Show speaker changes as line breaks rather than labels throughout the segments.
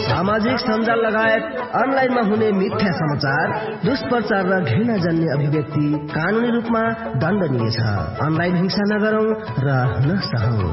सामाजिक सञ्जाल लगायत अनलाइनमा हुने मिथ्या समाचार, दुष्प्रचार र घृणाजन्य अभिव्यक्ति कानूनी रूपमा दण्डनीय छ। अनलाइन हिंसा नगरौं र नसहौं।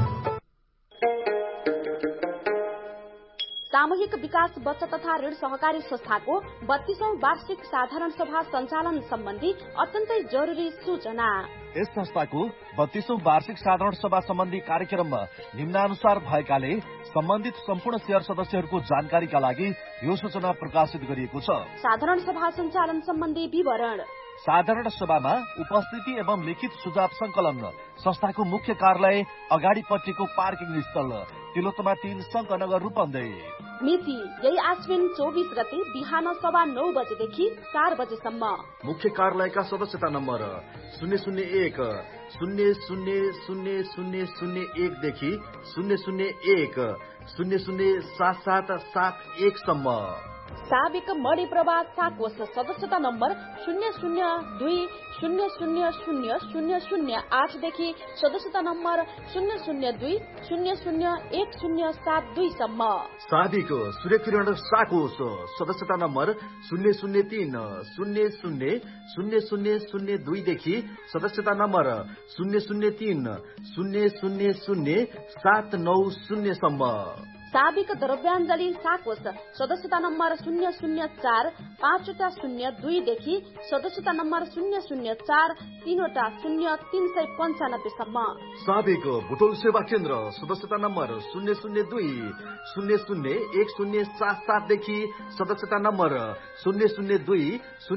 सामूहिक विकास बचत तथा ऋण सहकारी संस्थाको 32औं वार्षिक साधारण सभा सञ्चालन सम्बन्धी अत्यन्तै जरुरी सूचना।
यस संस्थाको 32औं वार्षिक साधारण सभा सम्बन्धी कार्यक्रममा निम्नानुसार भएकाले सम्बन्धित सम्पूर्ण शेयर सदस्यहरूको जानकारीका लागि यो सूचना प्रकाशित गरिएको छ।
साधारण सभा सञ्चालन सम्बन्धी विवरण।
साधारण सभामा उपस्थिति एवं लिखित सुझाव संकलन संस्थाको मुख्य कार्यालय अगाडिपट्टिको पार्किङ स्थल तिलोत्तमा 3 शङ्कनगर रूपन्देही।
मिति यही आश्विन 24 गते बिहान 9:15 बजेदेखि 4 बजेसम्म।
मुख्य कार्यालयका सदस्यता नम्बर 001 000001 देखि 001 007771 सम्म।
साबिक मणि प्रवाह साकोष सदस्यता नम्बर 002000008 देखि सदस्यता नम्बर 002001072 सम्म।
साबिक सूर्यकिरण साकोष सदस्यता नम्बर 003000002 देखि सदस्यता नम्बर 003000790 सम्म।
साबिक द्रव्याञ्जली साकोष सदस्यता नम्बर 004-502 देखि सदस्यता नम्बर 004-30395 सम्म।
साबिक बुटोल सेवा केन्द्र सदस्यता नम्बर 002001077 देखि सदस्यता नम्बर 002